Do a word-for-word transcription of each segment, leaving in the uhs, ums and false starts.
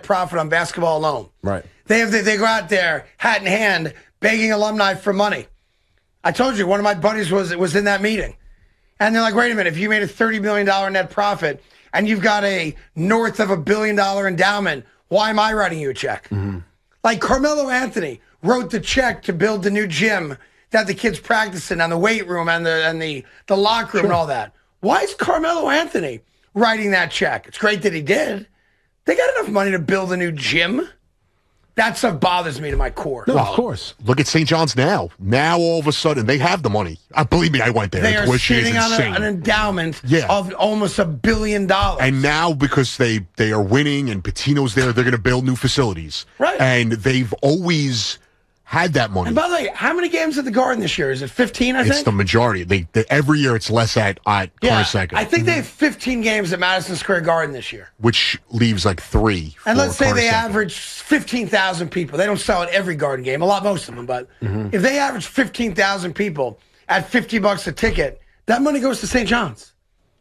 profit on basketball alone. Right. They have they, they go out there, hat in hand, begging alumni for money. I told you, one of my buddies was was in that meeting. And they're like, wait a minute, if you made a thirty million dollars net profit and you've got a north of a billion dollar endowment, why am I writing you a check? Mm-hmm. Like Carmelo Anthony wrote the check to build the new gym that the kids practice in, and the weight room and the and the, the locker room sure. and all that. Why is Carmelo Anthony writing that check? It's great that he did. They got enough money to build a new gym. That stuff bothers me to my core. No, well, of course. Look at Saint John's now. Now, all of a sudden, they have the money. Uh, believe me, I went there. They are Tuition sitting is on a, insane. an endowment yeah. of almost a billion dollars. And now, because they, they are winning and Pitino's there, they're going to build new facilities. Right. And they've always had that money. And by the way, how many games at the Garden this year? Is it fifteen, I it's think? It's the majority. They, they Every year, it's less at, at yeah, Corner I think they have fifteen games at Madison Square Garden this year. Which leaves like three. And let's say they Second. average fifteen thousand people. They don't sell at every Garden game, a lot, most of them. But mm-hmm. if they average fifteen thousand people at fifty bucks a ticket, that money goes to Saint John's.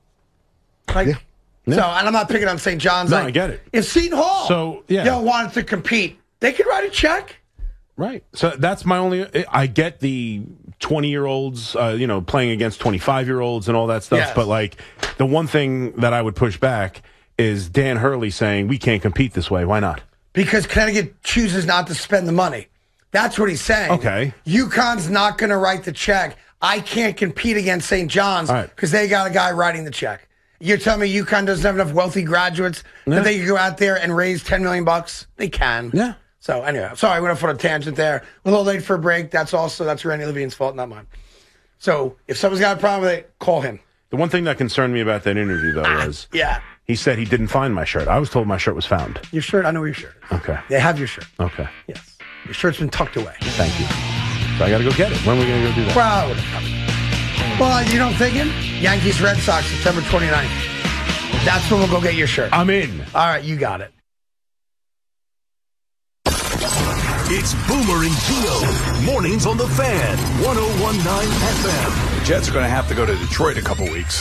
Like, yeah. So, and I'm not picking on Saint John's. No, like, I get it. If Seton Hall so, yeah. you know, wanted to compete, they could write a check. Right. So that's my only. I get the twenty-year-olds, uh, you know, playing against twenty-five-year-olds and all that stuff. Yes. But like, the one thing that I would push back is Dan Hurley saying we can't compete this way. Why not? Because Connecticut chooses not to spend the money. That's what he's saying. Okay. UConn's not going to write the check. I can't compete against Saint John's because right. they got a guy writing the check. You're telling me UConn doesn't have enough wealthy graduates yeah. that they can go out there and raise ten million bucks? They can. Yeah. So anyway, sorry, I went off on a tangent there. We're a little late for a break. That's also, that's Randy Levine's fault, not mine. So if someone's got a problem with it, call him. The one thing that concerned me about that interview, though, ah, was yeah. he said he didn't find my shirt. I was told my shirt was found. Your shirt? I know where your shirt is. Okay. They have your shirt. Okay. Yes. Your shirt's been tucked away. Thank you. So I got to go get it. When are we going to go do that? Well, well, you know what I'm thinking? Yankees Red Sox, September twenty-ninth. That's when we'll go get your shirt. I'm in. All right, you got it. It's Boomer and Gio. Mornings on the Fan. one oh one point nine F M. The Jets are going to have to go to Detroit a couple weeks.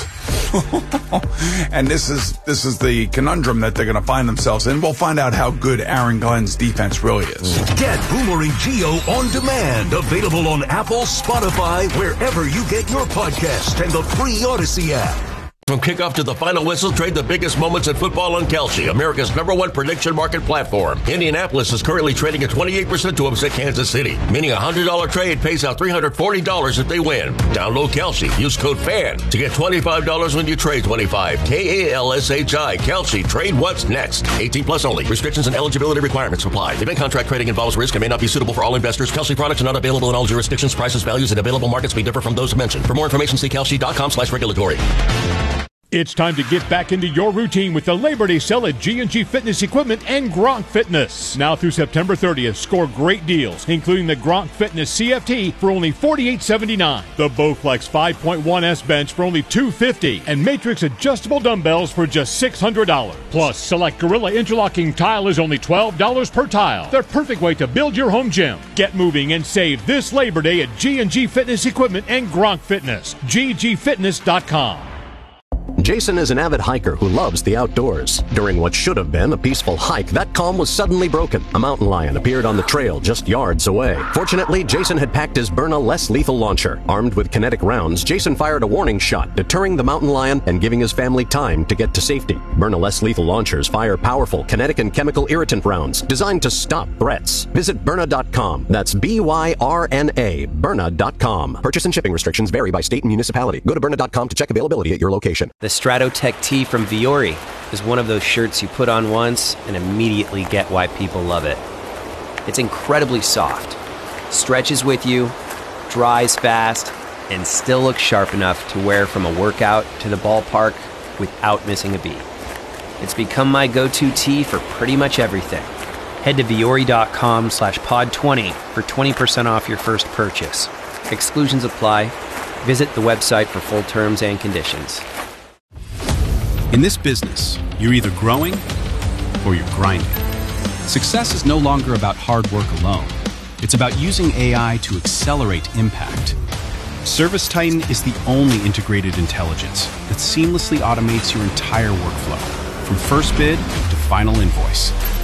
And this is this is the conundrum that they're going to find themselves in. We'll find out how good Aaron Glenn's defense really is. Get Boomer and Gio on demand. Available on Apple, Spotify, wherever you get your podcast, and the free Odyssey app. From kickoff to the final whistle, trade the biggest moments in football on Kalshi, America's number one prediction market platform. Indianapolis is currently trading at twenty-eight percent to upset Kansas City, meaning a one hundred dollars trade pays out three hundred forty dollars if they win. Download Kalshi. Use code FAN to get twenty-five dollars when you trade twenty-five. K A L S H I. Kalshi. Trade what's next. eighteen plus only. Restrictions and eligibility requirements apply. Event contract trading involves risk and may not be suitable for all investors. Kalshi products are not available in all jurisdictions. Prices, values, and available markets may differ from those mentioned. For more information, see kalshi.com slash regulatory. It's time to get back into your routine with the Labor Day sale at G and G Fitness Equipment and Gronk Fitness. Now through September thirtieth, score great deals, including the Gronk Fitness C F T for only forty-eight seventy-nine, the Bowflex five point one S bench for only two fifty, and Matrix adjustable dumbbells for just six hundred dollars. Plus, select Gorilla interlocking tile is only twelve dollars per tile. The perfect way to build your home gym. Get moving and save this Labor Day at G and G Fitness Equipment and Gronk Fitness. G G fitness dot com. Jason is an avid hiker who loves the outdoors. During what should have been a peaceful hike, that calm was suddenly broken. A mountain lion appeared on the trail just yards away. Fortunately, Jason had packed his Byrna less lethal launcher. Armed with kinetic rounds, Jason fired a warning shot, deterring the mountain lion and giving his family time to get to safety. Byrna less lethal launchers fire powerful kinetic and chemical irritant rounds designed to stop threats. Visit Byrna dot com. That's B Y R N A, Byrna dot com. Purchase and shipping restrictions vary by state and municipality. Go to Byrna dot com to check availability at your location. The Stratotech Tee from Viore is one of those shirts you put on once and immediately get why people love it. It's incredibly soft, stretches with you, dries fast, and still looks sharp enough to wear from a workout to the ballpark without missing a beat. It's become my go-to tee for pretty much everything. Head to Viore.com slash pod 20 for twenty percent off your first purchase. Exclusions apply. Visit the website for full terms and conditions. In this business, you're either growing or you're grinding. Success is no longer about hard work alone. It's about using A I to accelerate impact. ServiceTitan is the only integrated intelligence that seamlessly automates your entire workflow, from first bid to final invoice,